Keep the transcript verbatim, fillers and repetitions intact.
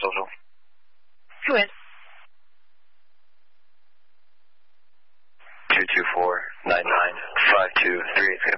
social. Go ahead. two two four nine nine five two three eight.